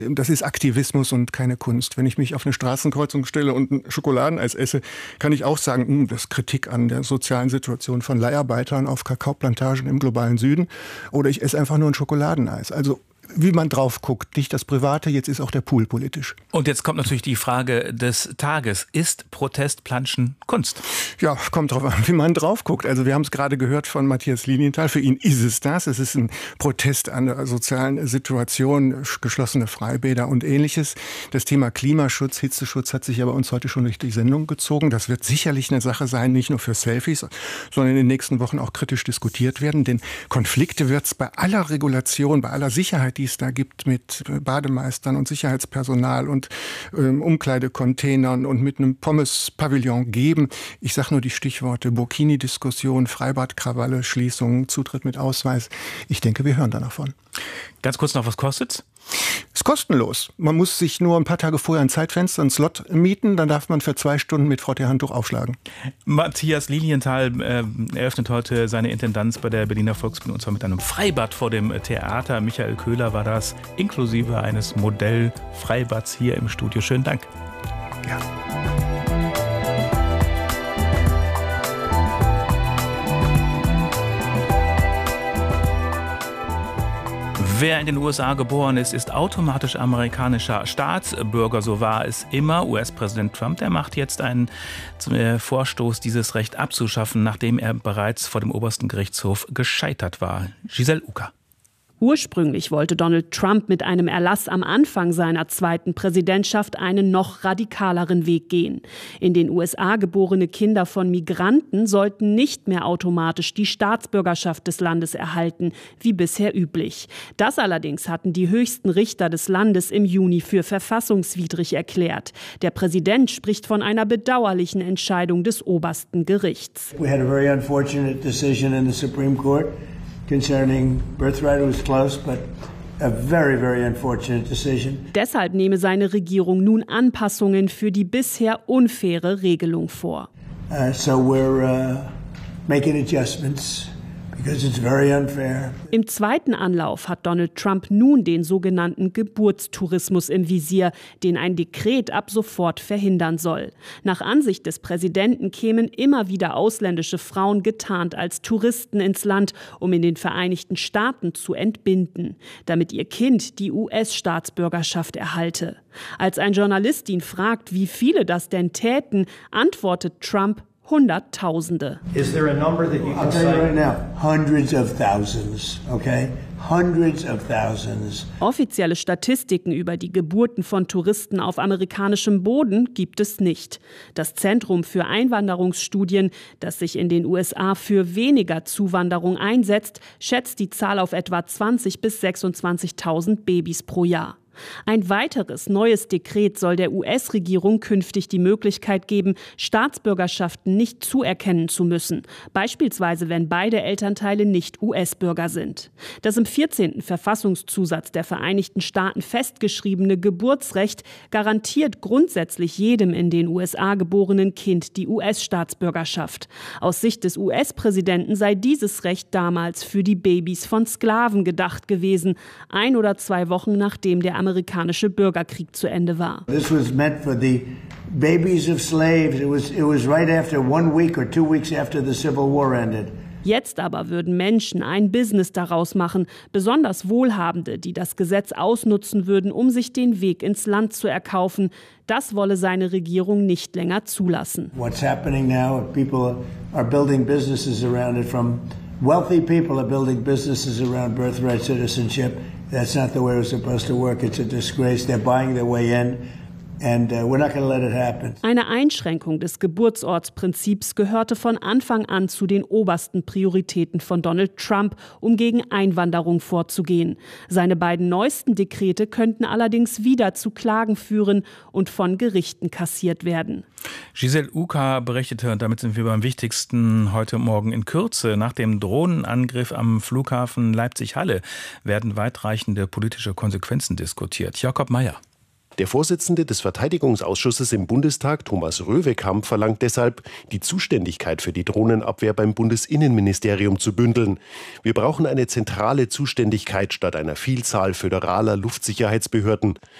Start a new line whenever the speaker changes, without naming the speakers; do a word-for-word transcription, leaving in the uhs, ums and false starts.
Das ist Aktivismus und keine Kunst. Wenn ich mich auf eine Straßenkreuzung stelle und ein Schokoladeneis esse, kann ich auch sagen, das ist Kritik an der sozialen Situation von Leiharbeitern auf Kakaoplantagen im globalen Süden. Oder ich esse einfach nur ein Schokoladeneis. Also wie man drauf guckt, nicht das Private, jetzt ist auch der Pool politisch.
Und jetzt kommt natürlich die Frage des Tages. Ist Protestplanschen Kunst?
Ja, kommt drauf an, wie man drauf guckt. Also wir haben es gerade gehört von Matthias Lilienthal. Für ihn ist es das. Es ist ein Protest an der sozialen Situation, geschlossene Freibäder und Ähnliches. Das Thema Klimaschutz, Hitzeschutz hat sich ja bei uns heute schon durch die Sendung gezogen. Das wird sicherlich eine Sache sein, nicht nur für Selfies, sondern in den nächsten Wochen auch kritisch diskutiert werden. Denn Konflikte wird es bei aller Regulation, bei aller Sicherheit, die es da gibt mit Bademeistern und Sicherheitspersonal und ähm, Umkleidecontainern und mit einem Pommes-Pavillon geben. Ich sage nur die Stichworte Burkini-Diskussion, Freibadkrawalle, Schließung, Zutritt mit Ausweis. Ich denke, wir hören da davon.
Ganz kurz noch, was kostet's?
Ist kostenlos. Man muss sich nur ein paar Tage vorher ein Zeitfenster, einen Slot mieten, dann darf man für zwei Stunden mit Frottee-Handtuch aufschlagen.
Matthias Lilienthal äh, eröffnet heute seine Intendanz bei der Berliner Volksbühne und zwar mit einem Freibad vor dem Theater. Michael Köhler war das, inklusive eines Modell-Freibads hier im Studio. Schönen Dank.
Ja.
Wer in den U S A geboren ist, ist automatisch amerikanischer Staatsbürger. So war es immer. U S-Präsident Trump, der macht jetzt einen Vorstoß, dieses Recht abzuschaffen, nachdem er bereits vor dem obersten Gerichtshof gescheitert war. Giselle Uka.
Ursprünglich wollte Donald Trump mit einem Erlass am Anfang seiner zweiten Präsidentschaft einen noch radikaleren Weg gehen. In den U S A geborene Kinder von Migranten sollten nicht mehr automatisch die Staatsbürgerschaft des Landes erhalten, wie bisher üblich. Das allerdings hatten die höchsten Richter des Landes im Juni für verfassungswidrig erklärt. Der Präsident spricht von einer bedauerlichen Entscheidung des obersten Gerichts.
We had a very unfortunate decision in the Supreme Court. Concerning birthright, it was close, but a very, very unfortunate decision.
Deshalb nehme seine Regierung nun Anpassungen für die bisher unfaire Regelung vor.
Uh, so we're uh, making adjustments because it's very unfair.
Im zweiten Anlauf hat Donald Trump nun den sogenannten Geburtstourismus im Visier, den ein Dekret ab sofort verhindern soll. Nach Ansicht des Präsidenten kämen immer wieder ausländische Frauen getarnt als Touristen ins Land, um in den Vereinigten Staaten zu entbinden, damit ihr Kind die U S-Staatsbürgerschaft erhalte. Als ein Journalist ihn fragt, wie viele das denn täten, antwortet Trump: Hunderttausende.
Is there a number that you can I'll tell you right now, hundreds of thousands, okay? Hundreds of thousands.
Offizielle Statistiken über die Geburten von Touristen auf amerikanischem Boden gibt es nicht. Das Zentrum für Einwanderungsstudien, das sich in den U S A für weniger Zuwanderung einsetzt, schätzt die Zahl auf etwa zwanzigtausend bis sechsundzwanzigtausend Babys pro Jahr. Ein weiteres neues Dekret soll der U S-Regierung künftig die Möglichkeit geben, Staatsbürgerschaften nicht zuerkennen zu müssen, beispielsweise wenn beide Elternteile nicht U S-Bürger sind. Das im vierzehnten Verfassungszusatz der Vereinigten Staaten festgeschriebene Geburtsrecht garantiert grundsätzlich jedem in den U S A geborenen Kind die U S-Staatsbürgerschaft. Aus Sicht des U S-Präsidenten sei dieses Recht damals für die Babys von Sklaven gedacht gewesen, ein oder zwei Wochen nachdem der amerikanische Bürgerkrieg zu Ende war.
This was meant for the babies of slaves. It was it was right after one week or two weeks after the Civil War ended.
Jetzt aber würden Menschen ein Business daraus machen, besonders Wohlhabende, die das Gesetz ausnutzen würden, um sich den Weg ins Land zu erkaufen. Das wolle seine Regierung nicht länger zulassen.
What's happening now? People are building businesses around it. From wealthy people are building businesses around birthright citizenship. That's not the way it's supposed to work. It's a disgrace. They're buying their way in. And uh, we're not going to let it happen.
Eine Einschränkung des Geburtsortsprinzips gehörte von Anfang an zu den obersten Prioritäten von Donald Trump, um gegen Einwanderung vorzugehen. Seine beiden neuesten Dekrete könnten allerdings wieder zu Klagen führen und von Gerichten kassiert werden.
Giselle Uka berichtete, und damit sind wir beim Wichtigsten heute Morgen in Kürze. Nach dem Drohnenangriff am Flughafen Leipzig-Halle werden weitreichende politische Konsequenzen diskutiert. Jakob Mayer.
Der Vorsitzende des Verteidigungsausschusses im Bundestag, Thomas Röwekamp, verlangt deshalb, die Zuständigkeit für die Drohnenabwehr beim Bundesinnenministerium zu bündeln. Wir brauchen eine zentrale Zuständigkeit statt einer Vielzahl föderaler Luftsicherheitsbehörden.